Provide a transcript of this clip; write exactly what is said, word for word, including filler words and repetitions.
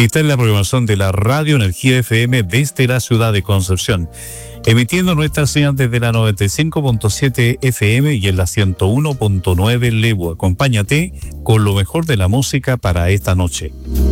Esta es la programación de la Radio Energía F M desde la ciudad de Concepción, emitiendo nuestra señal desde la noventa y cinco punto siete F M y en la ciento uno punto nueve Lebu. Acompáñate con lo mejor de la música para esta noche.